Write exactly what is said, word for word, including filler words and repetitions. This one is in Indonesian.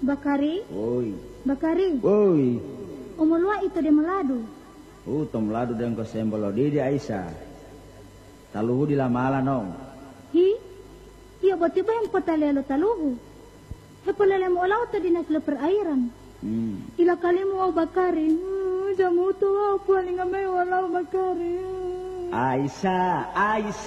Bakari? Oi. Bakari? Oi. Umulwa ito de malado. Uh, tomlado dan ko sembolo di di Aisyah. Taluhu di lamala nong. Hi? Iya ba tiba yung patalelo taluhu? Hepalala mo alaw ta din nakla perairan. Hmm. Ila kali mo Bakari. Hmm, jamu to apa ni nga may walaw Bakari. Aisyah, Aisyah.